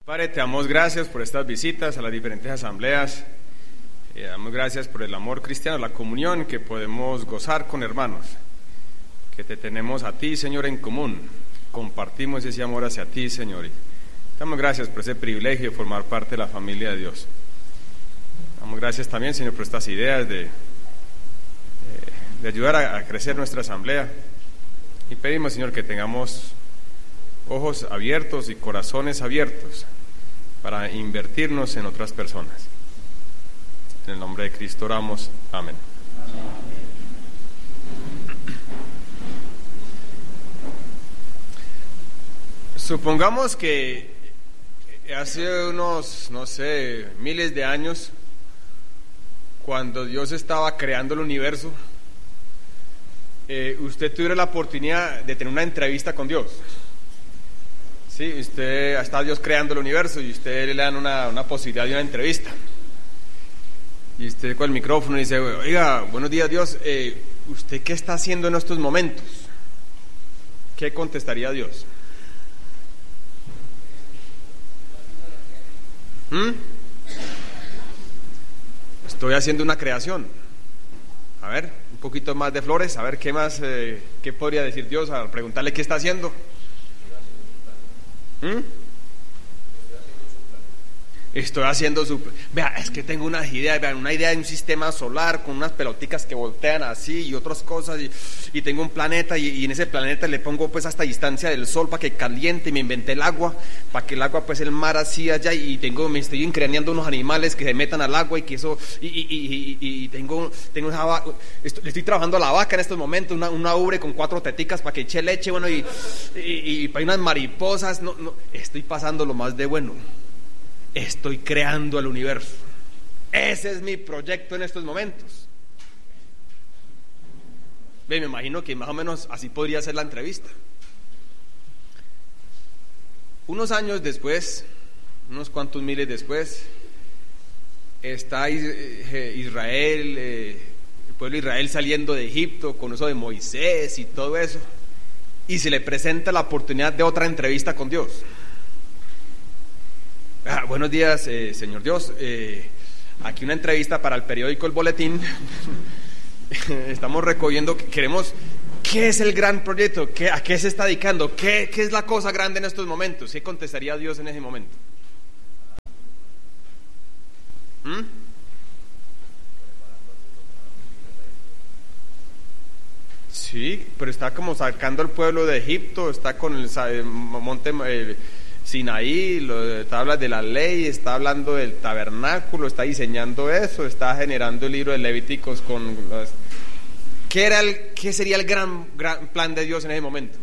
Padre, te damos gracias por estas visitas a las diferentes asambleas. Damos gracias por el amor cristiano, la comunión que podemos gozar con hermanos, que te tenemos a ti, Señor, en común. Compartimos ese amor hacia ti, Señor. Y damos gracias por ese privilegio de formar parte de la familia de Dios. Damos gracias también, Señor, por estas ideas de ayudar a crecer nuestra asamblea. Y pedimos, Señor, que tengamos ojos abiertos y corazones abiertos para invertirnos en otras personas. En el nombre de Cristo oramos. Amén. Supongamos que hace unos, miles de años, cuando Dios estaba creando el universo, usted tuviera la oportunidad de tener una entrevista con Dios. Sí, está Dios creando el universo y usted le dan una posibilidad de una entrevista. Y usted con el micrófono dice: oiga, buenos días, Dios, ¿usted qué está haciendo en estos momentos? ¿Qué contestaría Dios? Estoy haciendo una creación. A ver, un poquito más de flores, a ver qué más, qué podría decir Dios al preguntarle qué está haciendo. Estoy haciendo su... Vea, es que tengo unas ideas, vean, una idea de un sistema solar con unas peloticas que voltean así y otras cosas, y tengo un planeta y en ese planeta le pongo pues hasta distancia del sol para que caliente, y me inventé el agua, para que el agua pues el mar así allá, y me estoy increando unos animales que se metan al agua y que eso, y tengo esa le estoy trabajando a la vaca en estos momentos, una ubre con 4 teticas para que eche leche, bueno, y para unas mariposas, no, estoy pasando lo más de bueno. Estoy creando el universo. Ese es mi proyecto en estos momentos. Me imagino que más o menos así podría ser la entrevista. Unos años después, unos cuantos miles después, está Israel, el pueblo de Israel saliendo de Egipto con eso de Moisés y todo eso, y se le presenta la oportunidad de otra entrevista con Dios. Buenos días, señor Dios, aquí una entrevista para el periódico El Boletín. Estamos recogiendo, ¿qué es el gran proyecto? ¿A qué se está dedicando? ¿Qué es la cosa grande en estos momentos? ¿Qué contestaría Dios en ese momento? Sí, pero está como sacando al pueblo de Egipto, está con el monte Sinaí, está hablando de la ley, está hablando del tabernáculo, está diseñando eso, está generando el libro de Levíticos con ¿qué sería el gran plan de Dios en ese momento?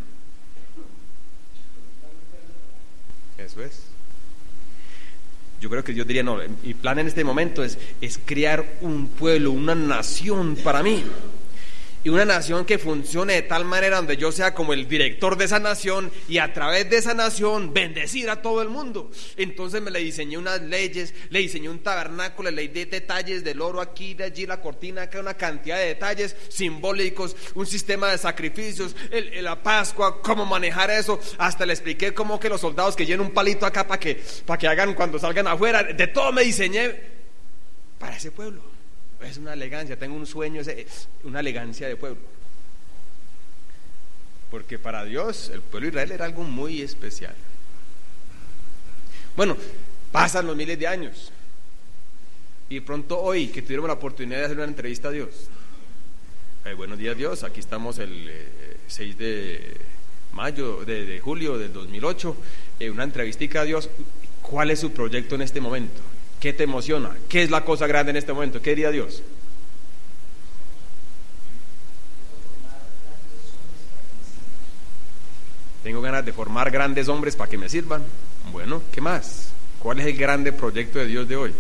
Eso es. Yo creo que Dios diría: no, mi plan en este momento es crear un pueblo, una nación para mí. Y una nación que funcione de tal manera donde yo sea como el director de esa nación, y a través de esa nación bendecir a todo el mundo. Entonces le diseñé unas leyes, le diseñé un tabernáculo, le di detalles del oro aquí, de allí, la cortina acá, una cantidad de detalles simbólicos, un sistema de sacrificios, la Pascua, cómo manejar eso. Hasta le expliqué cómo que los soldados que lleven un palito acá para que hagan cuando salgan afuera. De todo me diseñé para ese pueblo. Es una elegancia, tengo un sueño, una elegancia de pueblo. Porque para Dios el pueblo de Israel era algo muy especial. Bueno, pasan los miles de años y pronto hoy que tuvieron la oportunidad de hacer una entrevista a Dios. Buenos días, Dios, aquí estamos el 6 de mayo, de julio del 2008, una entrevistica a Dios. ¿Cuál es su proyecto en este momento? ¿Qué te emociona? ¿Qué es la cosa grande en este momento? ¿Qué diría Dios? Tengo ganas de formar grandes hombres para que me sirvan. Bueno, ¿qué más? ¿Cuál es el grande proyecto de Dios de hoy?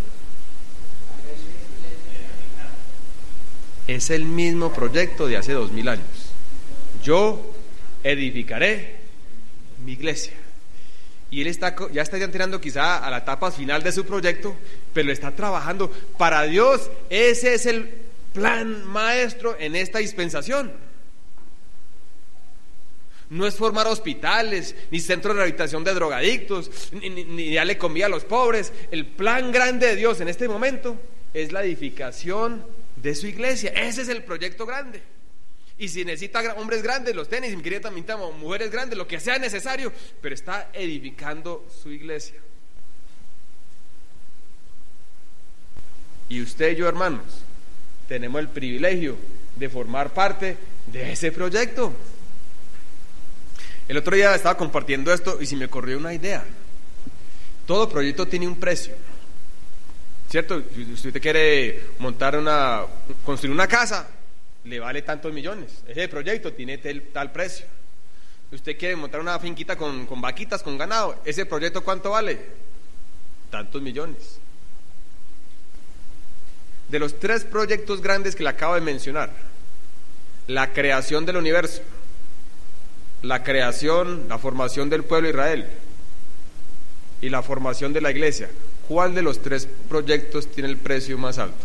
Es el mismo proyecto de hace 2000 años. Yo edificaré mi iglesia. Y él ya está entrando quizá a la etapa final de su proyecto, pero lo está trabajando. Para Dios ese es el plan maestro en esta dispensación. no es formar hospitales, ni centros de rehabilitación de drogadictos, ni darle comida a los pobres. El plan grande de Dios en este momento es la edificación de su iglesia. Ese es el proyecto grande. Y si necesita hombres grandes, los tiene. Y si me quería también mujeres grandes, lo que sea necesario, pero está edificando su iglesia. Y usted y yo, hermanos, tenemos el privilegio de formar parte de ese proyecto. El otro día estaba compartiendo esto y se me ocurrió una idea. Todo proyecto tiene un precio, ¿cierto? Si usted quiere construir una casa, le vale tantos millones. Ese proyecto tiene tal precio. Si usted quiere montar una finquita con vaquitas, con ganado, ese proyecto ¿cuánto vale? Tantos millones. De los 3 proyectos grandes que le acabo de mencionar, la creación del universo, la formación del pueblo de Israel y la formación de la iglesia, ¿cuál de los 3 proyectos tiene el precio más alto?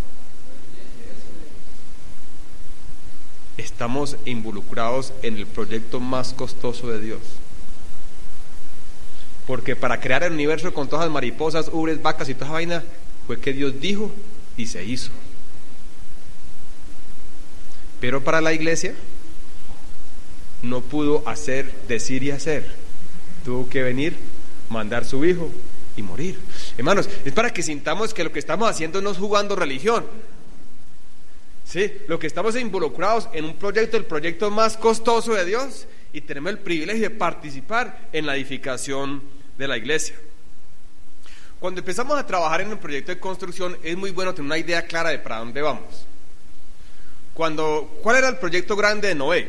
Estamos involucrados en el proyecto más costoso de Dios, porque para crear el universo con todas las mariposas, ubres, vacas y toda esa vaina, fue que Dios dijo y se hizo. Pero para la iglesia no pudo decir y hacer. Tuvo que venir, mandar su hijo y morir. Hermanos, es para que sintamos que lo que estamos haciendo no es jugando religión. Sí, lo que estamos involucrados en un proyecto, el proyecto más costoso de Dios, y tenemos el privilegio de participar en la edificación de la iglesia. Cuando empezamos a trabajar en un proyecto de construcción, es muy bueno tener una idea clara de para dónde vamos. ¿Cuál era el proyecto grande de Noé?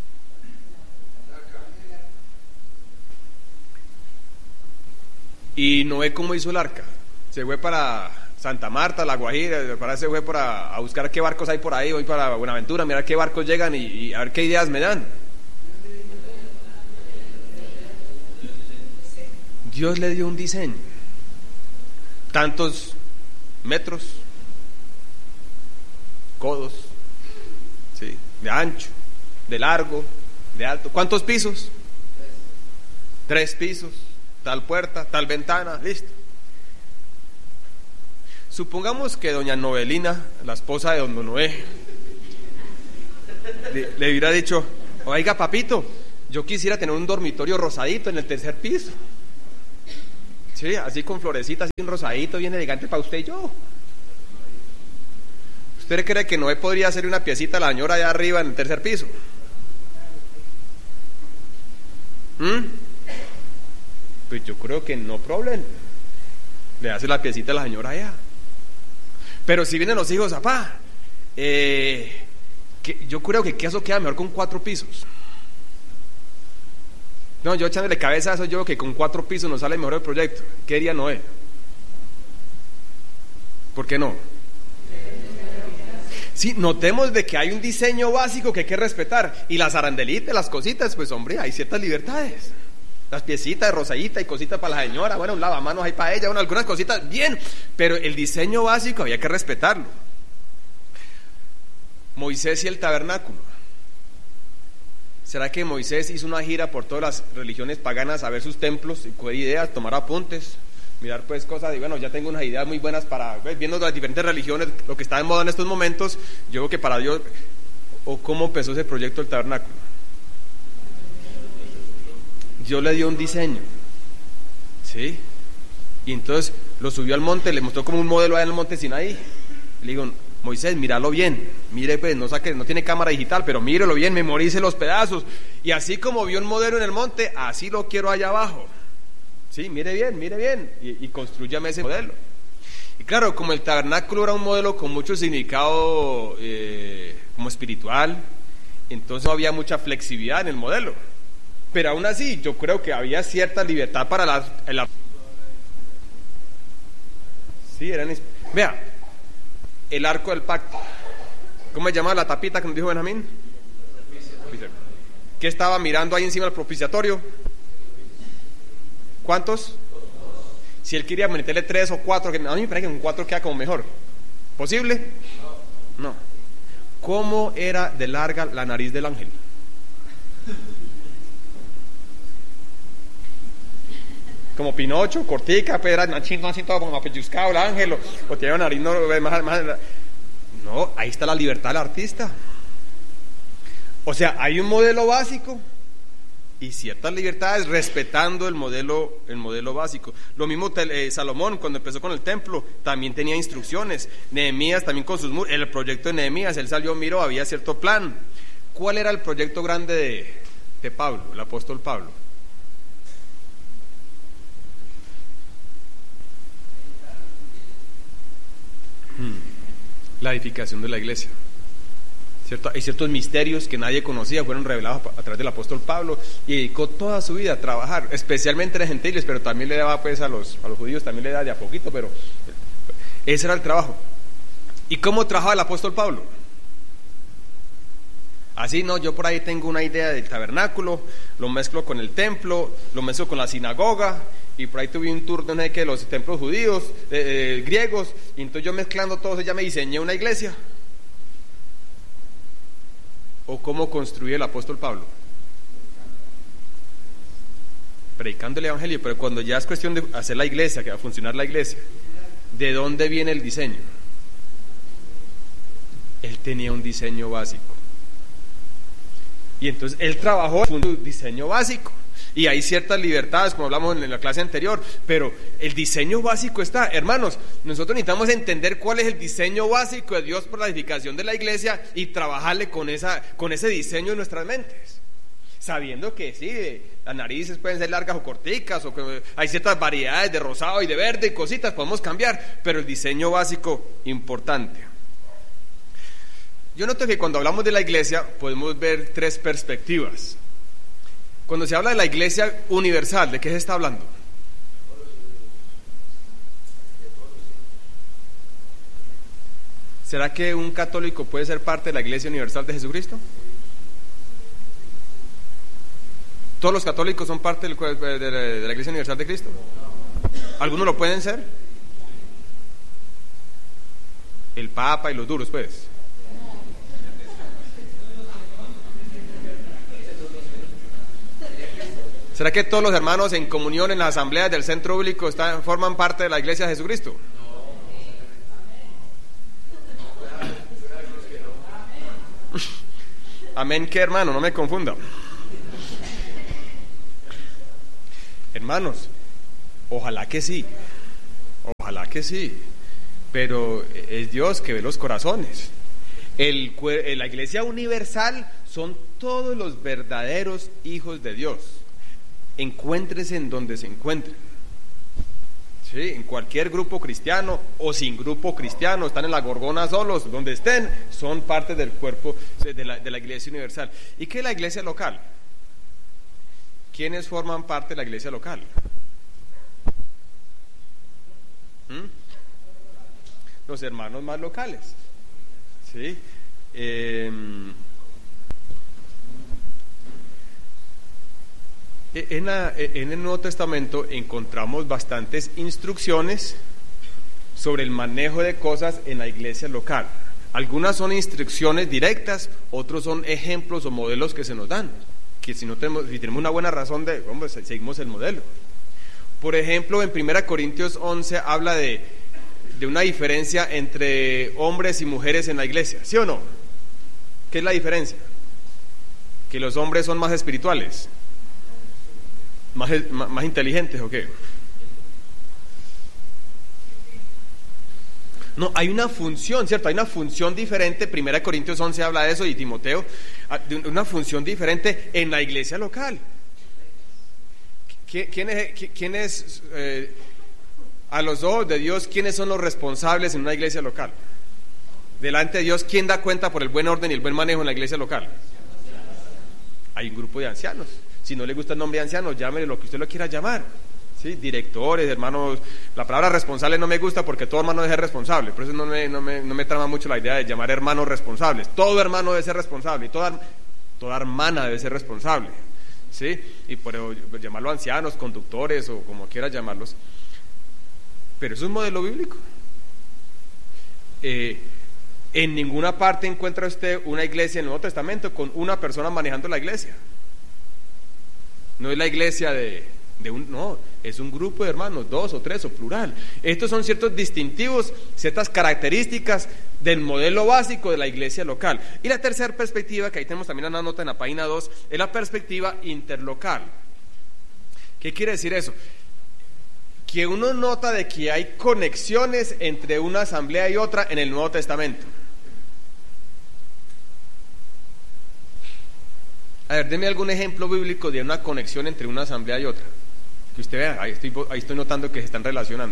¿Y Noé cómo hizo el arca? Se fue para Santa Marta, La Guajira, se fue a buscar qué barcos hay por ahí, voy para Buenaventura, mirar qué barcos llegan y a ver qué ideas me dan. Dios le dio un diseño, tantos metros, codos, ¿sí?, de ancho, de largo, de alto. ¿Cuántos pisos? 3 pisos, tal puerta, tal ventana, listo. Supongamos que doña Novelina, la esposa de don Noé, le hubiera dicho: oiga, papito, yo quisiera tener un dormitorio rosadito en el 3er piso. Sí, así con florecitas, así un rosadito, bien elegante para usted y yo. ¿Usted cree que Noé podría hacer una piecita a la señora allá arriba en el 3er piso? Pues yo creo que no problem. Le hace la piecita a la señora allá. Pero si vienen los hijos, papá, yo creo que eso queda mejor con 4 pisos. No, yo echándole cabeza a eso, yo creo que con 4 pisos nos sale mejor el proyecto. ¿Qué diría Noé? ¿Por qué no? Sí, notemos de que hay un diseño básico que hay que respetar. Y las arandelitas, las cositas, pues hombre, hay ciertas libertades. Las piecitas de rosadita y cositas para la señora, bueno, un lavamanos ahí para ella, bueno, algunas cositas, bien, pero el diseño básico había que respetarlo. Moisés y el tabernáculo. ¿Será que Moisés hizo una gira por todas las religiones paganas a ver sus templos y coger ideas, tomar apuntes, mirar pues cosas? Y bueno, ya tengo unas ideas muy buenas para, viendo las diferentes religiones, lo que está de moda en estos momentos. Yo creo que para Dios, o cómo empezó ese proyecto del tabernáculo. Dios le dio un diseño, ¿sí? Y entonces lo subió al monte, le mostró como un modelo allá en el monte Sinaí. Le digo: Moisés, míralo bien, mire pues, no tiene cámara digital, pero mírelo bien, memorice los pedazos. Y así como vio un modelo en el monte, así lo quiero allá abajo. Sí, mire bien, y construyame ese modelo. Y claro, como el tabernáculo era un modelo con mucho significado como espiritual, entonces no había mucha flexibilidad en el modelo. Pero aún así, yo creo que había cierta libertad para sí, vea, el arco del pacto. ¿Cómo se llama la tapita que nos dijo Benjamín? ¿Qué estaba mirando ahí encima del propiciatorio? ¿Cuántos? Si él quería meterle 3 o 4, a mí me parece que con 4 queda como mejor. ¿Posible? No. ¿Cómo era de larga la nariz del ángel? como Pinocho, cortica, pedra, machín, así todo como apelluzcado, el ángel, o tiene una nariz, no, ahí está la libertad del artista. O sea, hay un modelo básico y ciertas libertades respetando el modelo básico. Lo mismo Salomón cuando empezó con el templo también tenía instrucciones. Nehemías también con sus muros. El proyecto de Nehemías, él salió, miró, había cierto plan. ¿Cuál era el proyecto grande de Pablo, el apóstol Pablo? La edificación de la iglesia. ¿Cierto? Hay ciertos misterios que nadie conocía, fueron revelados a través del apóstol Pablo, y dedicó toda su vida a trabajar, especialmente en gentiles, pero también le daba pues a los judíos, también le daba de a poquito, pero ese era el trabajo. ¿Y cómo trabajaba el apóstol Pablo? Así, no, yo por ahí tengo una idea del tabernáculo, lo mezclo con el templo, lo mezclo con la sinagoga, y por ahí tuve un tour de los templos judíos, griegos, y entonces yo mezclando todo eso ya me diseñé una iglesia. ¿O cómo construye el apóstol Pablo? Predicando el evangelio, pero cuando ya es cuestión de hacer la iglesia, que va a funcionar la iglesia, ¿de dónde viene el diseño? Él tenía un diseño básico. Y entonces él trabajó en un diseño básico. Y hay ciertas libertades, como hablamos en la clase anterior, pero el diseño básico está. Hermanos, nosotros necesitamos entender cuál es el diseño básico de Dios para la edificación de la iglesia y trabajarle con ese diseño en nuestras mentes, sabiendo que sí, las narices pueden ser largas o corticas, o que hay ciertas variedades de rosado y de verde y cositas, podemos cambiar, pero el diseño básico importante. Yo noto que cuando hablamos de la iglesia podemos ver tres perspectivas. Cuando se habla de la iglesia universal, ¿de qué se está hablando? ¿Será que un católico puede ser parte de la iglesia universal de Jesucristo? ¿Todos los católicos son parte de la iglesia universal de Cristo? ¿Algunos lo pueden ser? El Papa y los duros, pues. ¿Será que todos los hermanos en comunión en las asambleas del centro bíblico forman parte de la iglesia de Jesucristo? Amén, ¿qué hermano? No me confunda. Hermanos, ojalá que sí, pero es Dios que ve los corazones. La iglesia universal son todos los verdaderos hijos de Dios. Encuéntrese en donde se encuentren, ¿sí? En cualquier grupo cristiano o sin grupo cristiano, están en la Gorgona solos, donde estén, son parte del cuerpo de la iglesia universal. ¿Y qué es la iglesia local? ¿Quiénes forman parte de la iglesia local? Los hermanos más locales, ¿sí? En el Nuevo Testamento encontramos bastantes instrucciones sobre el manejo de cosas en la iglesia local. Algunas son instrucciones directas, otros son ejemplos o modelos que se nos dan, que si tenemos una buena razón seguimos el modelo. Por ejemplo, en 1 Corintios 11 habla de una diferencia entre hombres y mujeres en la iglesia, ¿sí o no? ¿Qué es la diferencia? ¿Que los hombres son más espirituales? ¿Más inteligentes o qué? No, hay una función, ¿cierto? Hay una función diferente. 1 Corintios 11 habla de eso, y Timoteo, de una función diferente en la iglesia local. ¿Quién es a los ojos de Dios, quiénes son los responsables en una iglesia local? Delante de Dios, ¿quién da cuenta por el buen orden y el buen manejo en la iglesia local? Hay un grupo de ancianos. Si no le gusta el nombre de anciano, llámele lo que usted lo quiera llamar, ¿sí? Directores, hermanos. La palabra responsable no me gusta porque todo hermano debe ser responsable. Por eso no me trama mucho la idea de llamar hermanos responsables. Todo hermano debe ser responsable y toda hermana debe ser responsable, ¿sí? Y por llamarlo ancianos, conductores o como quiera llamarlos. Pero eso es un modelo bíblico. En ninguna parte encuentra usted una iglesia en el Nuevo Testamento con una persona manejando la iglesia. No es la iglesia de No, es un grupo de hermanos, 2 o 3 o plural. Estos son ciertos distintivos, ciertas características del modelo básico de la iglesia local. Y la tercera perspectiva, que ahí tenemos también una nota en la página 2, es la perspectiva interlocal. ¿Qué quiere decir eso? Que uno nota de que hay conexiones entre una asamblea y otra en el Nuevo Testamento. A ver, deme algún ejemplo bíblico de una conexión entre una asamblea y otra. Que usted vea, ahí estoy notando que se están relacionando.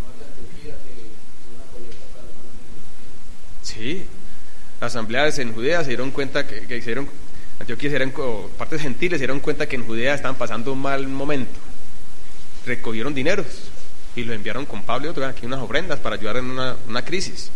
Sí, las asambleas en Judea se dieron cuenta que Antioquía partes gentiles se dieron cuenta que en Judea estaban pasando un mal momento. Recogieron dineros y los enviaron con Pablo y otros, aquí unas ofrendas para ayudar en una crisis.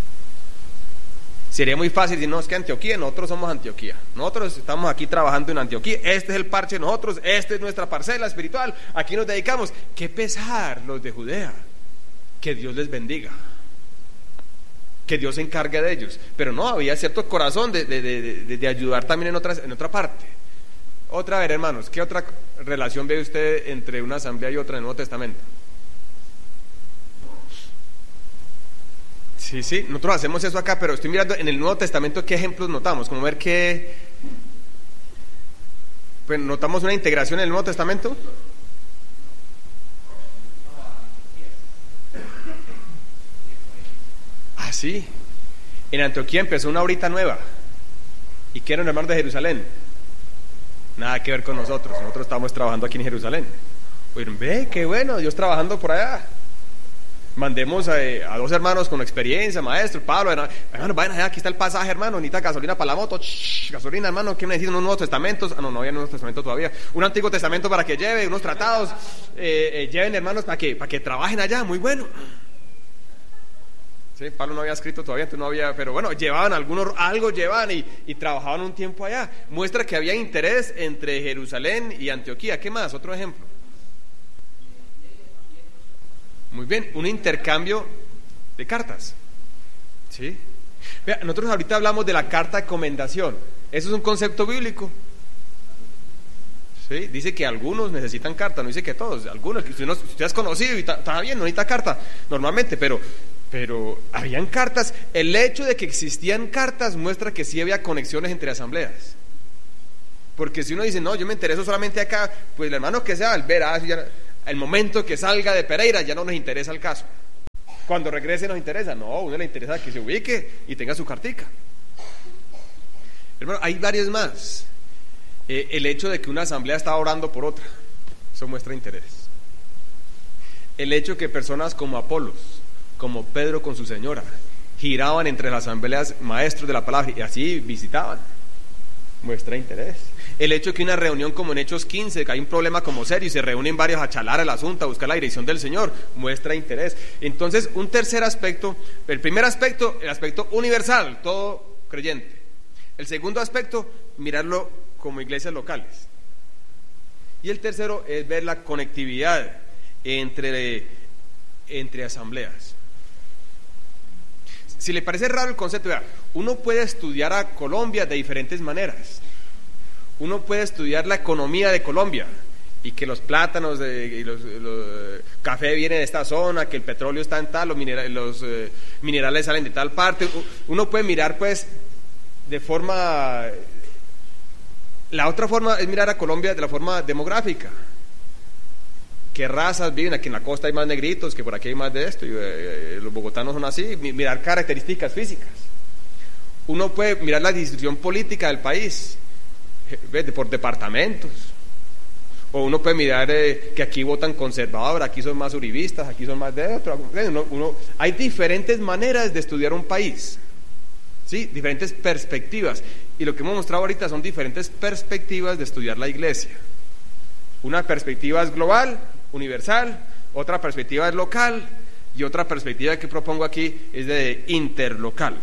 Sería muy fácil decir, no, es que Antioquía, nosotros somos Antioquía, nosotros estamos aquí trabajando en Antioquía, este es el parche de nosotros, esta es nuestra parcela espiritual, aquí nos dedicamos. Qué pesar los de Judea, que Dios les bendiga, que Dios se encargue de ellos, pero no, había cierto corazón de ayudar también en otra parte. Otra vez, hermanos, ¿qué otra relación ve usted entre una asamblea y otra en el Nuevo Testamento? Sí, nosotros hacemos eso acá, pero estoy mirando en el Nuevo Testamento qué ejemplos notamos, como ver qué... Pues notamos una integración en el Nuevo Testamento. Ah, sí. En Antioquía empezó una horita nueva. ¿Y qué eran hermanos de Jerusalén? Nada que ver con nosotros estamos trabajando aquí en Jerusalén. Oigan, ve, qué bueno, Dios trabajando por allá. Mandemos a 2 hermanos con experiencia, maestro, Pablo, hermano, vayan allá, aquí está el pasaje, hermano, necesita gasolina para la moto, gasolina, hermano, ¿qué necesitan? Unos Nuevos Testamentos, no había Nuevo Testamento todavía, un Antiguo Testamento para que lleve, unos tratados, lleven hermanos para que trabajen allá, muy bueno. Sí, Pablo no había escrito todavía, entonces no había, pero bueno, llevaban algo llevaban y trabajaban un tiempo allá. Muestra que había interés entre Jerusalén y Antioquía. ¿Qué más? Otro ejemplo. Muy bien, un intercambio de cartas. ¿Sí? Vea, nosotros ahorita hablamos de la carta de comendación. Eso es un concepto bíblico. ¿Sí? Dice que algunos necesitan carta, no dice que todos, algunos, que usted es conocido y está bien, no necesita carta normalmente, pero habían cartas. El hecho de que existían cartas muestra que sí había conexiones entre asambleas. Porque si uno dice, no, yo me intereso solamente acá, pues el hermano que sea, el momento que salga de Pereira ya no nos interesa el caso. Cuando regrese nos interesa. No, a uno le interesa que se ubique y tenga su cartica. Hermano, hay varios más. El hecho de que una asamblea está orando por otra, eso muestra interés. El hecho que personas como Apolos, como Pedro con su señora, giraban entre las asambleas maestros de la palabra y así visitaban, muestra interés. El hecho de que una reunión como en Hechos 15, que hay un problema como serio y se reúnen varios a charlar el asunto, a buscar la dirección del Señor, muestra interés. Entonces, un tercer aspecto, el primer aspecto, el aspecto universal, todo creyente. El segundo aspecto, mirarlo como iglesias locales. Y el tercero es ver la conectividad entre asambleas. Si le parece raro el concepto, vea, uno puede estudiar a Colombia de diferentes maneras. Uno puede estudiar la economía de Colombia y que los plátanos y los café vienen de esta zona, que el petróleo está en tal, los minerales salen de tal parte. Uno puede mirar pues de forma... La otra forma es mirar a Colombia de la forma demográfica. ¿Qué razas viven? Aquí en la costa hay más negritos, que por aquí hay más de esto, y los bogotanos son así. Mirar características físicas. Uno puede mirar la distribución política del país, por departamentos. O uno puede mirar que aquí votan conservador, aquí son más uribistas, aquí son más de otro. Hay diferentes maneras de estudiar un país, ¿sí? Diferentes perspectivas. Y lo que hemos mostrado ahorita son diferentes perspectivas de estudiar la iglesia. Una perspectiva es global, universal, otra perspectiva es local, y otra perspectiva que propongo aquí es de interlocal.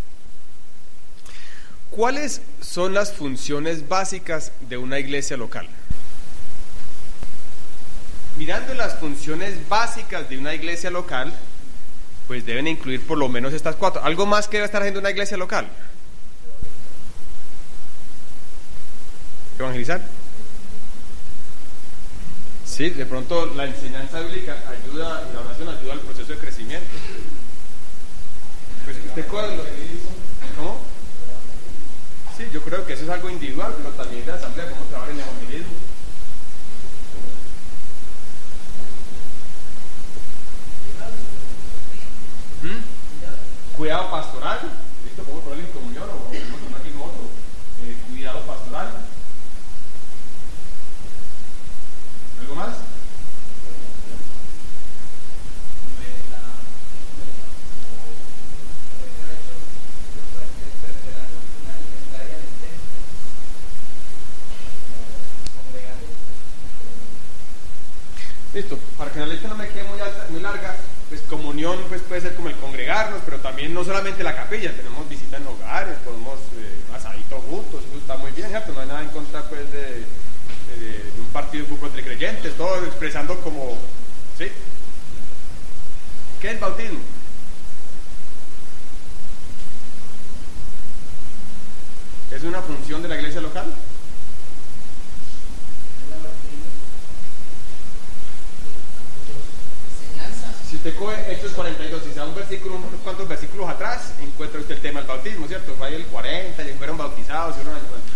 ¿Cuáles son las funciones básicas de una iglesia local? Mirando las funciones básicas de una iglesia local, pues deben incluir por lo menos estas 4. ¿Algo más que debe estar haciendo una iglesia local? ¿Evangelizar? Sí, de pronto la enseñanza bíblica ayuda y la oración ayuda al proceso de crecimiento. Pues usted ¿cómo? Sí, yo creo que eso es algo individual, pero también de la asamblea, cómo trabajar en el evangelismo. Cuidado pastoral, ¿listo? Podemos ponerlo en comunión o podemos poner aquí en otro. Cuidado pastoral. ¿Algo más? Listo, para que la lista no me quede muy larga, pues comunión pues puede ser como el congregarnos, pero también no solamente la capilla, tenemos visitas en hogares, podemos asaditos juntos, eso está muy bien, ¿cierto? No hay nada en contra pues de un partido de fútbol entre creyentes, todos expresando como, ¿sí? ¿Qué es el bautismo? ¿Es una función de la iglesia local? Si usted coge Hechos 42 y se da un versículo, unos cuantos versículos atrás, encuentra usted el tema del bautismo, ¿cierto? Fue ahí el 40, y fueron bautizados, y uno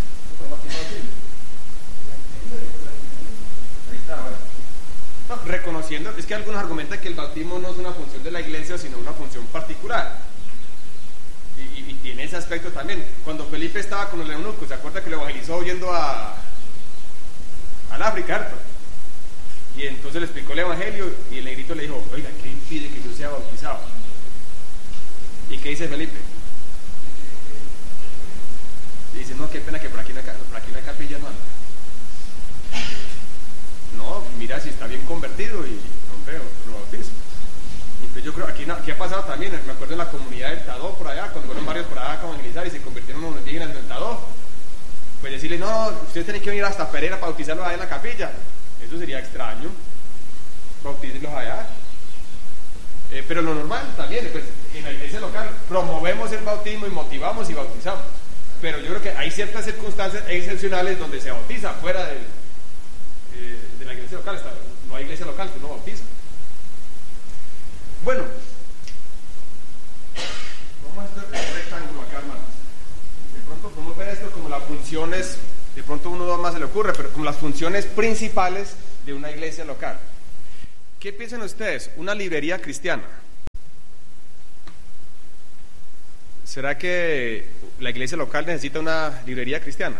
ahí está, ¿verdad? No, reconociendo, es que algunos argumentan que el bautismo no es una función de la iglesia, sino una función particular. Y tiene ese aspecto también. Cuando Felipe estaba con el eunuco, ¿se acuerda que lo evangelizó yendo al África, ¿cierto? Y entonces le explicó el evangelio y el negrito le dijo, oiga, ¿qué impide que yo sea bautizado? ¿Y qué dice Felipe? Y dice, no, qué pena que por aquí no hay capilla, hermano. No, mira si está bien convertido y hombre, lo bautizo. Entonces yo creo, aquí ha pasado también, me acuerdo en la comunidad del Tadó por allá, cuando fueron varios por allá a evangelizar y se convirtieron unos indígenas en el Tadó. Pues decirle, no, ustedes tienen que venir hasta Pereira para bautizarlos allá en la capilla. Eso sería extraño, bautícenlos allá. Pero lo normal también, pues, en la iglesia local promovemos el bautismo y motivamos y bautizamos. Pero yo creo que hay ciertas circunstancias excepcionales donde se bautiza fuera de la iglesia local. No hay iglesia local que no bautiza. Bueno, vamos a hacer el rectángulo acá, hermanos. De pronto podemos ver esto como las funciones. De pronto uno más se le ocurre, pero como las funciones principales de una iglesia local. ¿Qué piensan ustedes? Una librería cristiana. ¿Será que la iglesia local necesita una librería cristiana?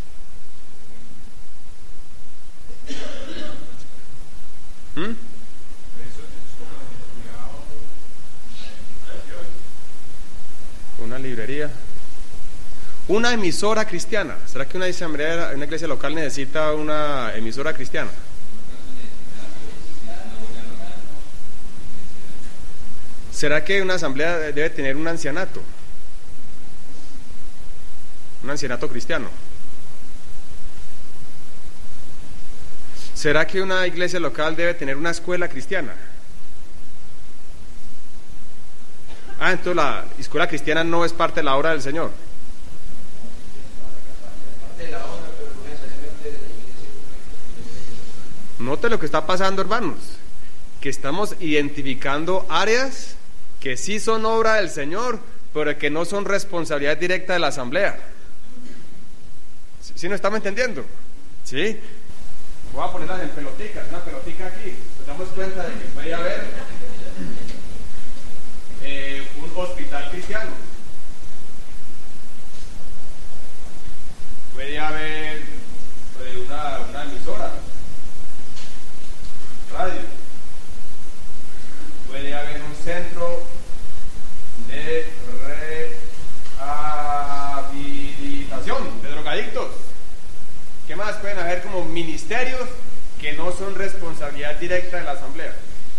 Una librería. Una emisora cristiana. ¿Será que una iglesia local necesita una emisora cristiana? ¿Será que una asamblea debe tener un ancianato? Un ancianato cristiano. ¿Será que una iglesia local debe tener una escuela cristiana? Entonces la escuela cristiana no es parte de la obra del Señor. Note lo que está pasando, hermanos, que estamos identificando áreas que sí son obra del Señor, pero que no son responsabilidad directa de la asamblea. ¿Sí nos estamos entendiendo? ¿Sí? Voy a ponerlas en peloticas, una pelotica aquí. Nos damos cuenta de que puede haber un hospital cristiano. Puede haber una emisora, radio. Puede haber un centro de rehabilitación de drogadictos. ¿Qué más pueden haber como ministerios que no son responsabilidad directa de la asamblea?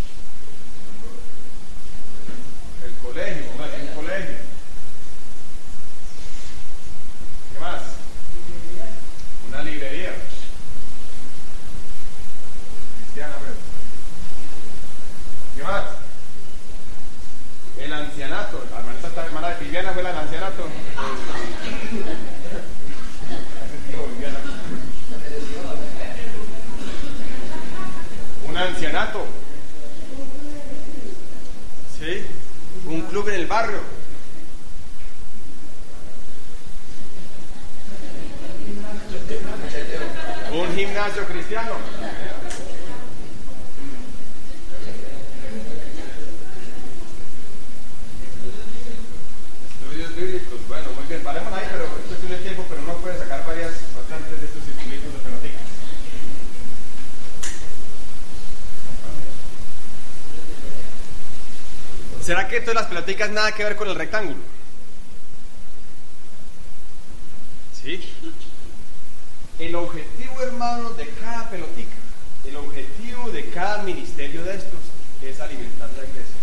El colegio, un colegio. ¿Qué más? Una librería cristiana, ¿verdad? ¿Qué más? El ancianato. La hermana de Viviana fue el ancianato. ¿sí? Un club en el barrio. Un gimnasio cristiano. Estudios bíblicos. Bueno, muy bien, paremos ahí, pero esto tiene tiempo, pero uno puede sacar bastantes de estos circulitos de pelotica. ¿Será que todas las peloticas nada que ver con el rectángulo? ¿Sí? El objetivo, hermano, de cada pelotica, el objetivo de cada ministerio de estos es alimentar la iglesia.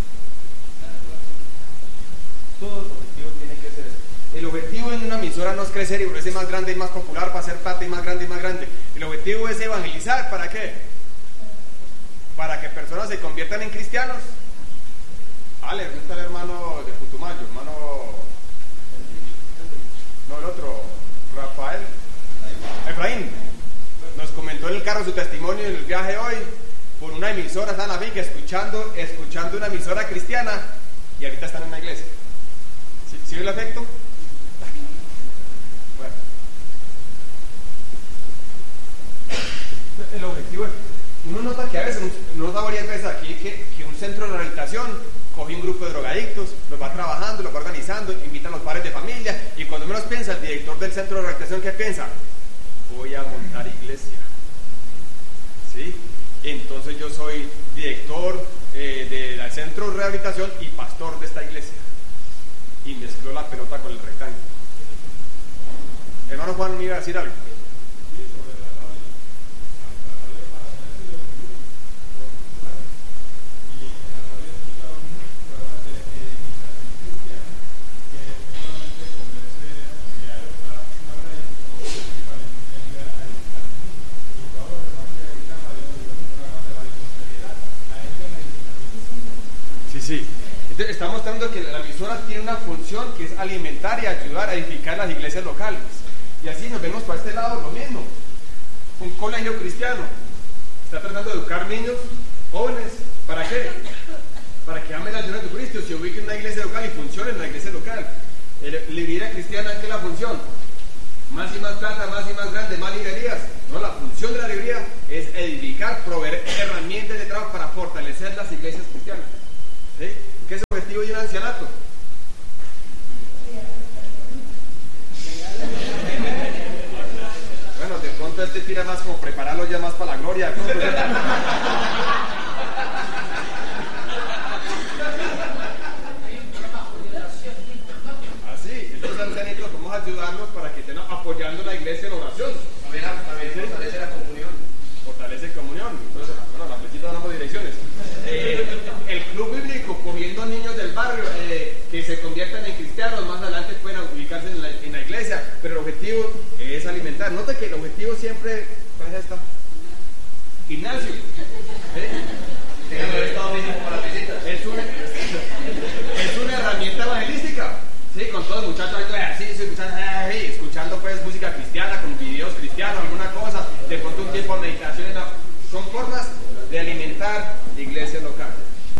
Todo el objetivo tiene que ser eso. El objetivo en una emisora no es crecer y volverse más grande y más popular para hacer plata y más grande y más grande. El objetivo es evangelizar. ¿Para qué? Para que personas se conviertan en cristianos. Ale, ¿dónde está el hermano de Putumayo? No, el otro, Rafael. Efraín nos comentó en el carro su testimonio en el viaje hoy por una emisora, están a la finca escuchando una emisora cristiana y ahorita están en una iglesia. ¿Sí ve el efecto? Bueno, el objetivo es, uno nota que a veces, uno nota varias veces aquí que un centro de rehabilitación coge un grupo de drogadictos, los va trabajando, los va organizando, invitan a los padres de familia y cuando menos piensa el director del centro de rehabilitación, ¿qué piensa? Voy a montar iglesia. ¿Sí? Entonces yo soy director del centro de rehabilitación y pastor de esta iglesia. Y mezcló la pelota con el rectángulo. Hermano Juan, ¿me iba a decir algo? Sí, entonces está mostrando que la emisora tiene una función que es alimentar y ayudar a edificar las iglesias locales. Y así nos vemos para este lado lo mismo. Un colegio cristiano está tratando de educar niños, jóvenes, ¿para qué? Para que amen al Señor Jesucristo, se ubiquen en una iglesia local y funcionen en la iglesia local. Librería cristiana, ¿qué es la función? Más y más plata, más y más grande, más librerías. No, la función de la librería es edificar, proveer herramientas de trabajo para fortalecer las iglesias cristianas. ¿Sí? ¿Qué es el objetivo de un ancianato? Bueno, de pronto este tira más como prepararlo ya más para la gloria. Así, entonces ancianitos vamos a ayudarnos para que estén apoyando la iglesia en oración. También fortalece la comunión. Fortalece comunión. Entonces, bueno, la flechita damos direcciones. El club bíblico, cogiendo niños del barrio que se conviertan en cristianos, más adelante pueden ubicarse en la iglesia, pero el objetivo es alimentar. Nota que el objetivo siempre, ¿cuál es esta? Gimnasio. Es una herramienta evangelística, ¿sí? Con todos los muchachos haciendo ejercicio, escuchando pues música cristiana, con videos cristianos, alguna cosa, de pronto un tiempo de meditación, son formas de alimentar la iglesia local.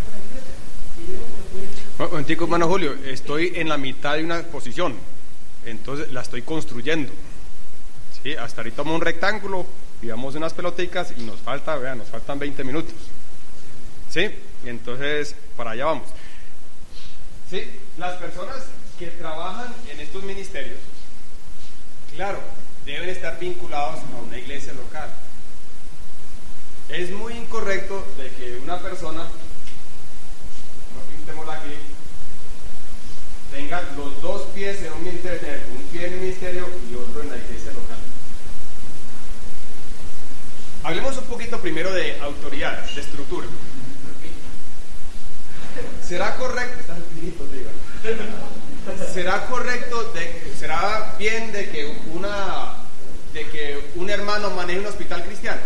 Un momentico, hermano Julio, estoy en la mitad de una exposición, entonces la estoy construyendo. ¿Sí? Hasta ahorita tomamos un rectángulo, digamos unas peloticas y nos faltan 20 minutos. ¿Sí? Entonces, para allá vamos. ¿Sí? Las personas que trabajan en estos ministerios, claro, deben estar vinculados a una iglesia local. Es muy incorrecto de que una persona, no pintémosla aquí, tenga los dos pies en un ministerio, un pie en el ministerio y otro en la iglesia local. Hablemos un poquito primero de autoridad, de estructura. ¿Será correcto? ¿Será bien de que un hermano maneje un hospital cristiano?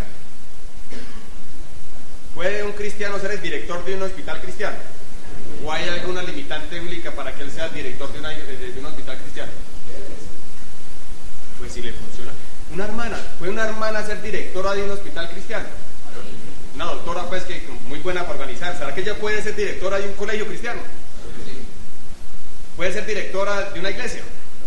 ¿Puede un cristiano ser el director de un hospital cristiano? ¿O hay alguna limitante bíblica para que él sea el director de un hospital cristiano? Pues si le funciona. ¿Puede una hermana ser directora de un hospital cristiano? una doctora pues que muy buena para organizar. ¿Será que ella puede ser directora de un colegio cristiano? ¿Puede ser directora de una iglesia?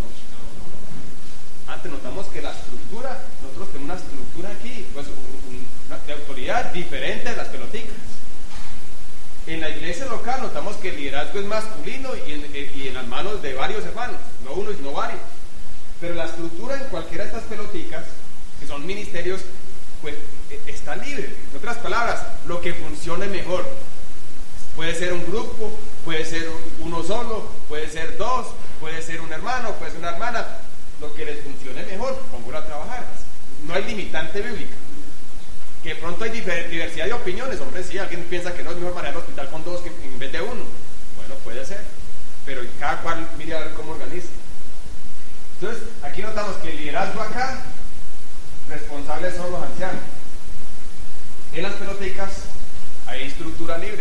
Antes notamos que la estructura, nosotros tenemos una estructura aquí, pues de autoridad diferente a las peloticas. En la iglesia local notamos que el liderazgo es masculino y en las manos de varios hermanos, no uno sino varios. Pero la estructura en cualquiera de estas peloticas, que son ministerios, pues está libre. En otras palabras, lo que funcione mejor. Puede ser un grupo, puede ser uno solo, puede ser dos, puede ser un hermano, puede ser una hermana. Lo que les funcione mejor, póngalo a trabajar. No hay limitante bíblica. Que de pronto hay diversidad de opiniones. Hombre, sí, alguien piensa que no es mejor manejar el hospital con dos que en vez de uno. Bueno, puede ser. Pero cada cual mire a ver cómo organiza. Entonces, aquí notamos que el liderazgo acá, responsables son los ancianos. En las peloticas hay estructura libre.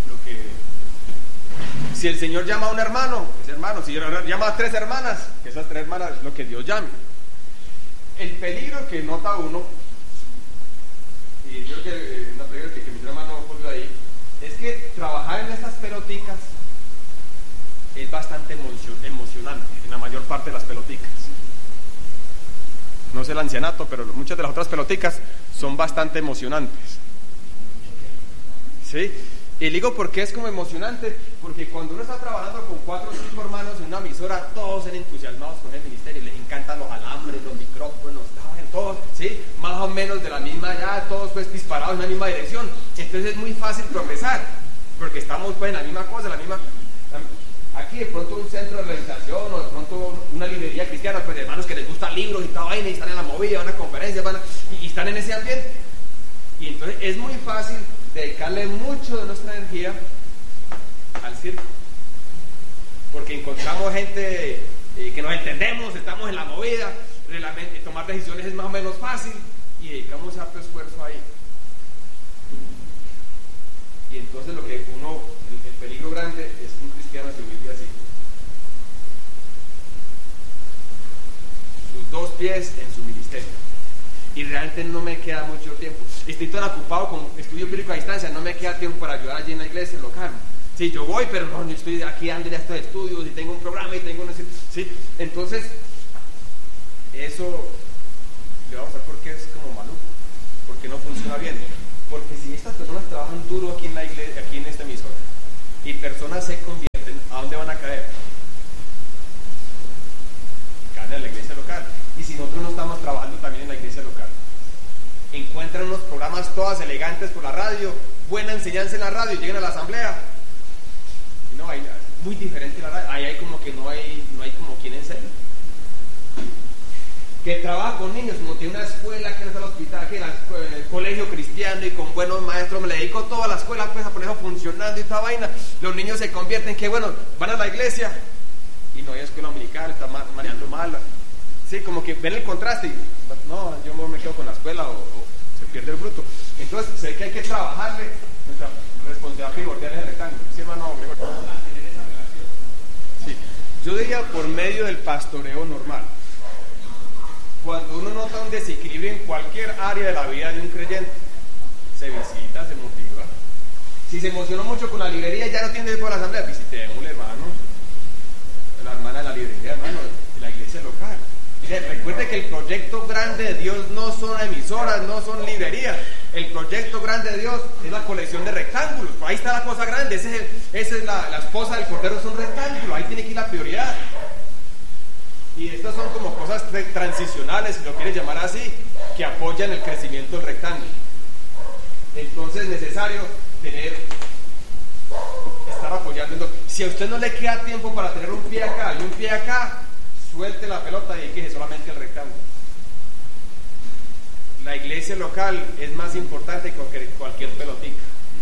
Si el Señor llama a un hermano, es hermano. Si llama a 3 hermanas, que esas 3 hermanas es lo que Dios llame. El peligro que nota uno, y yo creo que no peligro que mi hermano volvió ahí, es que trabajar en estas peloticas es bastante emocionante, en la mayor parte de las peloticas. No sé el ancianato, pero muchas de las otras peloticas son bastante emocionantes. ¿Sí? Y digo porque es como emocionante, porque cuando uno está trabajando con 4 o 5 hermanos en una emisora, todos son entusiasmados con el ministerio, les encantan los alambres, los micrófonos, todos, ¿sí? Más o menos de la misma edad, todos pues disparados en la misma dirección. Entonces es muy fácil progresar, porque estamos pues en la misma cosa, aquí de pronto un centro de realización o de pronto una librería cristiana, pues de hermanos que les gustan libros y toda vaina y están en la movida, van a conferencias, y están en ese ambiente. Y entonces es muy fácil dedicarle mucho de nuestra energía al circo, porque encontramos gente que nos entendemos, estamos en la movida, tomar decisiones es más o menos fácil y dedicamos harto esfuerzo ahí. Y entonces lo que el peligro grande es que un cristiano se ubique así, sus 2 pies en su ministerio. Y realmente no me queda mucho tiempo. Estoy tan ocupado con estudio bíblico a distancia, no me queda tiempo para ayudar allí en la iglesia local. Sí, yo voy, pero no, yo estoy aquí dándole a estos estudios y tengo un programa y tengo sí. Entonces, eso le vamos a ver por qué es como maluco, porque no funciona bien. Porque si estas personas trabajan duro aquí en la iglesia, aquí en esta emisora, y personas se convierten, ¿a dónde van a caer? Caen en la iglesia local. Y si nosotros no estamos trabajando también en la iglesia local, encuentran unos programas todas elegantes por la radio, buena enseñanza en la radio, llegan a la asamblea y no hay muy diferente la radio, ahí hay como que no hay como quien enseña. Que trabaja con niños, como tiene una escuela que no es el hospital, que el colegio cristiano y con buenos maestros, me le dedico toda la escuela pues a ponerlo funcionando y toda vaina, los niños se convierten, que bueno, van a la iglesia y no hay escuela dominical, están manejando mal. Sí, como que ven el contraste y no, yo me quedo con la escuela o se pierde el fruto. Entonces sé que hay que trabajarle, nuestra responsabilidad primordial es el rectángulo. ¿Sí, hermano Gregorio? Sí, yo diría por medio del pastoreo normal. Cuando uno nota un desequilibrio en cualquier área de la vida de un creyente, se visita, se motiva. Si se emocionó mucho con la librería, ya no tiene tiempo para la asamblea, visitémosle, hermano, la hermana de la librería, hermano, de la iglesia local. Recuerde que el proyecto grande de Dios no son emisoras, no son librerías. El proyecto grande de Dios es la colección de rectángulos. Ahí está la cosa grande. Esa es la esposa del cordero, es un rectángulo. Ahí tiene que ir la prioridad. Y estas son como cosas transicionales, si lo quieres llamar así, que apoyan el crecimiento del rectángulo. Entonces es necesario estar apoyando. Si a usted no le queda tiempo para tener un pie acá y un pie acá, suelte la pelota y dediquese solamente al rectángulo. La iglesia local es más importante que cualquier pelotita.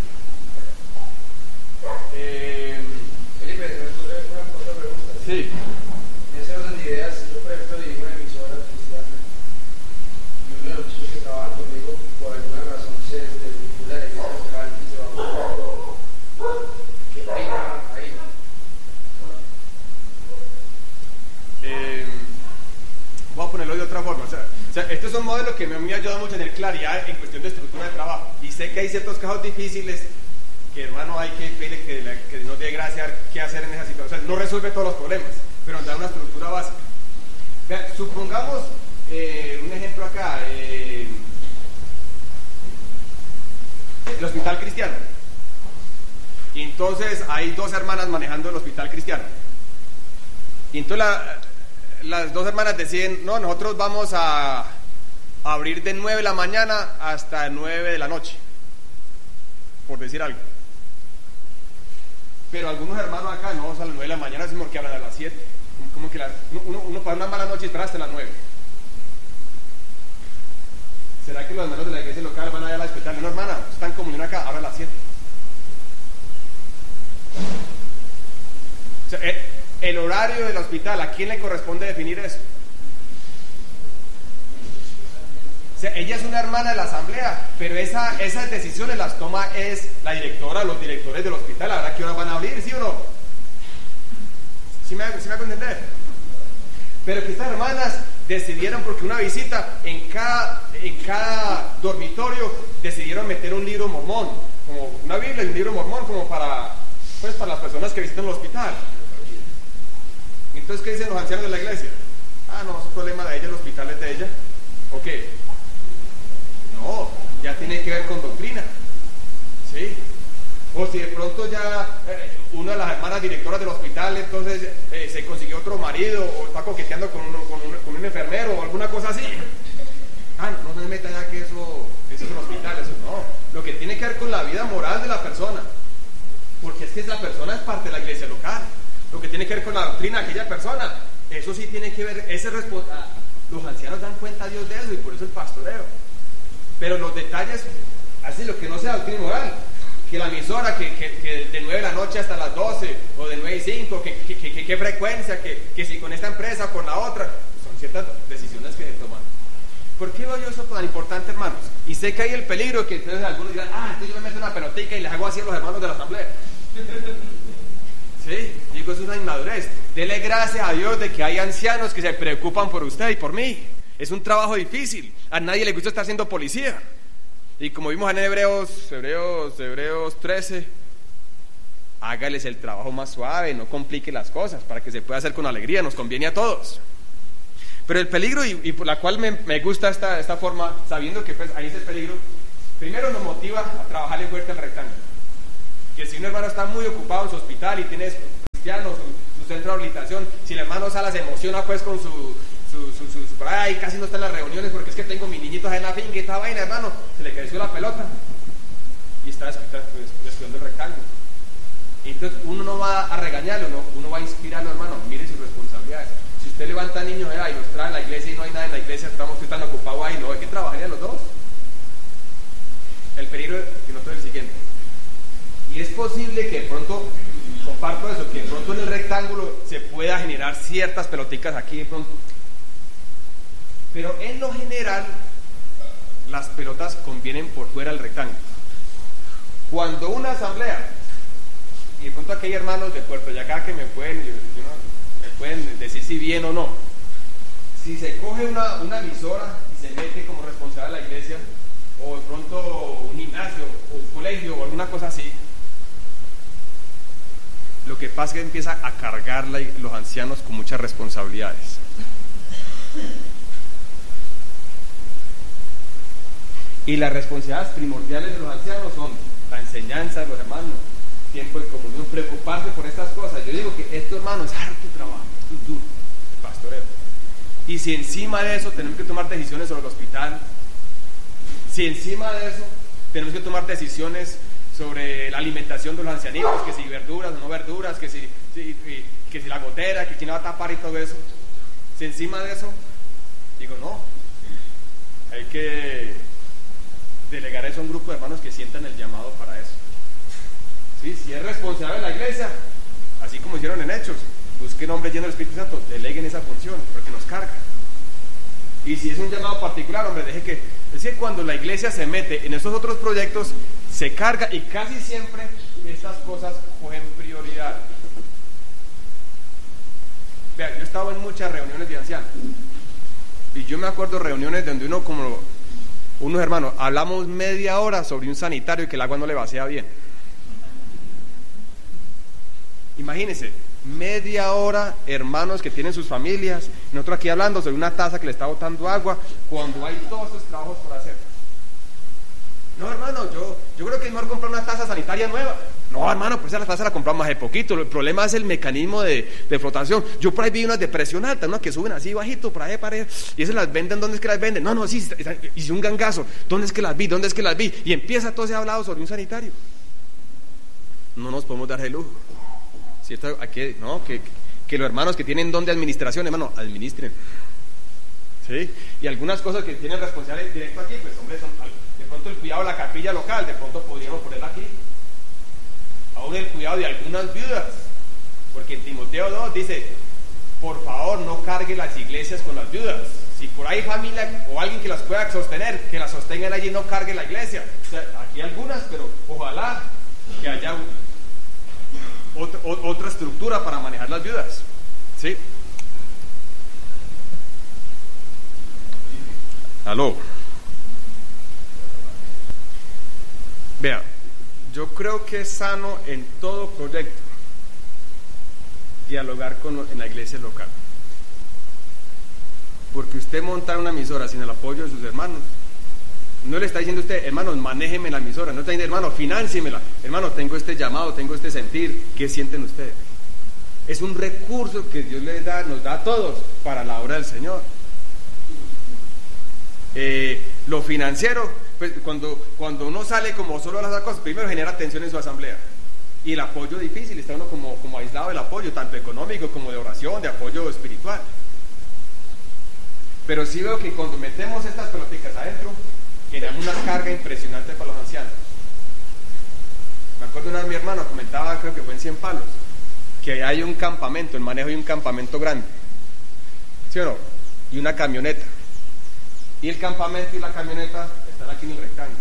Felipe, otra pregunta. Sí. En ese orden de ideas, yo por ejemplo dirijo una emisora cristiana y uno de los chicos que trabajan conmigo por alguna razón se desvincula de la iglesia local y se va a un ¿qué pena ahí? Voy a ponerlo de otra forma. O sea, este es un modelo que me ha ayudado mucho a tener claridad en cuestión de estructura de trabajo. Y sé sé que hay ciertos casos difíciles que, hermano, hay que pedirle que nos dé gracia a ver qué hacer en esa situación. O sea, no resuelve todos los problemas, pero nos da una estructura básica. Vean, supongamos un ejemplo acá, el hospital cristiano. Y entonces hay dos hermanas manejando el hospital cristiano. Y entonces las dos hermanas deciden, no, nosotros vamos a abrir de 9 de la mañana hasta 9 de la noche, por decir algo. Pero algunos hermanos acá, no, a las 9 de la mañana, sino que hablan a las 7. Como que uno para una mala noche espera hasta las 9. ¿Será que los hermanos de la iglesia local van a ir al hospital? No, hermana, están en comunión acá, ahora a las 7. O sea, el horario del hospital, ¿a quién le corresponde definir eso? O sea, ella es una hermana de la asamblea, pero esas decisiones las toma es la directora, los directores del hospital. La verdad, ¿qué horas van a abrir? ¿Sí o no? ¿Sí me hago entender? Pero que estas hermanas decidieron, porque una visita en cada dormitorio, decidieron meter un libro mormón, como una Biblia y un libro mormón, como para las personas que visitan el hospital. Entonces, ¿qué dicen los ancianos de la iglesia? Ah, no, es un problema de ella, el hospital es de ella. ¿O qué? No, ya tiene que ver con doctrina. ¿Sí? O si de pronto ya una de las hermanas directoras del hospital entonces se consiguió otro marido o está coqueteando con un enfermero o alguna cosa así. Ah, no se meta ya que eso es un hospital, eso no. Lo que tiene que ver con la vida moral de la persona, porque es que esa persona es parte de la iglesia local. Lo que tiene que ver con la doctrina de aquella persona, eso sí tiene que ver, los ancianos dan cuenta a Dios de eso y por eso el pastoreo. Pero los detalles, así lo que no sea doctrina moral, que la emisora, que de 9 de la noche hasta las 12, o de 9 y 5, que frecuencia, que si con esta empresa o con la otra, son ciertas decisiones que se toman. ¿Por qué veo yo eso tan importante, hermanos? Y sé que hay el peligro que entonces algunos dirán, entonces yo me meto una pelotica y les hago así a los hermanos de la asamblea. Sí, digo, es una inmadurez. Dele gracias a Dios de que hay ancianos que se preocupan por usted y por mí. Es un trabajo difícil. A nadie le gusta estar siendo policía. Y como vimos en Hebreos 13, hágales el trabajo más suave, no complique las cosas, para que se pueda hacer con alegría, nos conviene a todos. Pero el peligro, y por la cual me gusta esta forma, sabiendo que pues, ahí es el peligro, primero nos motiva a trabajarle fuerte al rectángulo. Que si un hermano está muy ocupado en su hospital y tiene cristianos, su centro de habilitación, si el hermano Sala se emociona pues con por ahí casi no está en las reuniones porque es que tengo mis niñitos ahí en la finca y esta vaina, hermano, se le creció la pelota y está descuidando el rectángulo. Y entonces uno no va a regañarlo, uno va a inspirarlo, hermano, mire sus responsabilidades. Si usted levanta niños y los trae a la iglesia y no hay nada en la iglesia, estamos tan ocupados ahí, no, hay que trabajar los dos. El peligro que noto es el siguiente. Y es posible que de pronto, comparto eso, que de pronto en el rectángulo se pueda generar ciertas peloticas aquí de pronto. Pero en lo general, las pelotas convienen por fuera del rectángulo. Cuando una asamblea, y de pronto aquí hay hermanos de Puerto Yacá que me pueden decir si bien o no, si se coge una emisora y se mete como responsable de la iglesia, o de pronto un gimnasio, o un colegio, o alguna cosa así, lo que pasa es que empieza a cargar los ancianos con muchas responsabilidades. Y las responsabilidades primordiales de los ancianos son la enseñanza de los hermanos, tiempo de comunión, preocuparse por estas cosas. Yo digo que esto, hermano, es harto trabajo, es duro, el pastoreo. Y si encima de eso tenemos que tomar decisiones sobre el hospital, si encima de eso tenemos que tomar decisiones sobre la alimentación de los ancianitos, que si verduras o no verduras, que si la gotera, que quién va a tapar y todo eso, si encima de eso, digo, no, hay que delegar eso a un grupo de hermanos que sientan el llamado para eso. ¿Sí? Si es responsable de la iglesia, así como hicieron en Hechos, busquen hombres llenos del Espíritu Santo, deleguen esa función, porque nos carga. Y si es un llamado particular, hombre, deje que... Es que cuando la iglesia se mete en esos otros proyectos, se carga y casi siempre estas cosas cogen prioridad. Vea, yo he estado en muchas reuniones de ancianos y yo me acuerdo reuniones donde uno Unos hermanos, hablamos media hora sobre un sanitario y que el agua no le vacía bien. Imagínense, media hora, hermanos que tienen sus familias, nosotros aquí hablando sobre una taza que le está botando agua, cuando hay todos estos trabajos por hacer. No, hermano, yo creo que es mejor comprar una taza sanitaria nueva. No, hermano, pues esa la taza la compramos hace poquito. El problema es el mecanismo de flotación. Yo por ahí vi unas de presión alta, unas que suben así bajito, por ahí, y esas las venden. ¿Dónde es que las venden? No, sí, hice un gangazo. ¿Dónde es que las vi? ¿Dónde es que las vi? Y empieza todo ese hablado sobre un sanitario. No nos podemos dar el lujo. ¿Cierto? Aquí, no, que los hermanos que tienen don de administración, hermano, administren. ¿Sí? Y algunas cosas que tienen responsabilidad directo aquí, pues hombre, son de pronto el cuidado de la capilla local, de pronto podríamos ponerla aquí. Aún el cuidado de algunas viudas, porque en Timoteo 2 dice, por favor no cargue las iglesias con las viudas. Si por ahí hay familia o alguien que las pueda sostener, que las sostengan allí y no cargue la iglesia. O sea, aquí hay algunas, pero ojalá que haya otra estructura para manejar las viudas. ¿Sí? Aló. Vea, yo creo que es sano en todo proyecto dialogar en la iglesia local. Porque usted montar una emisora sin el apoyo de sus hermanos, no le está diciendo a usted, hermanos, manéjeme la emisora, no está diciendo, hermano, financiemela, hermano, tengo este llamado, tengo este sentir, ¿qué sienten ustedes? Es un recurso que Dios nos da a todos para la obra del Señor. Lo financiero, pues cuando uno sale como solo a las cosas, primero genera tensión en su asamblea, y el apoyo difícil, está uno como aislado del apoyo, tanto económico como de oración, de apoyo espiritual. Pero sí veo que cuando metemos estas peloticas adentro, generamos una carga impresionante para los ancianos. Me acuerdo una vez mi hermano comentaba, creo que fue en 100 Palos, que hay un campamento, el manejo de un campamento grande, ¿sí o no? Y una camioneta. Y el campamento y la camioneta están aquí en el rectángulo.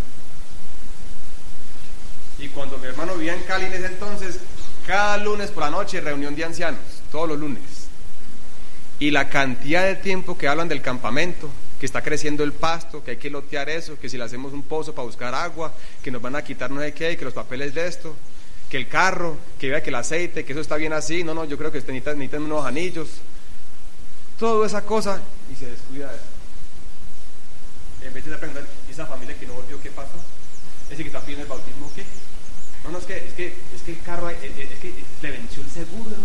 Y cuando mi hermano vivía en Cali en ese entonces, cada lunes por la noche reunión de ancianos, todos los lunes. Y la cantidad de tiempo que hablan del campamento, que está creciendo el pasto, que hay que lotear eso, que si le hacemos un pozo para buscar agua, que nos van a quitar no sé qué, que los papeles de esto, que el carro, que vea que el aceite, que eso está bien así, no, yo creo que usted necesitan unos anillos, toda esa cosa, y se descuida de eso. En vez de preguntar, ¿y esa familia que no volvió qué pasó? ¿Es decir, que está pidiendo el bautismo o qué? No, es que el carro, es que le venció el seguro,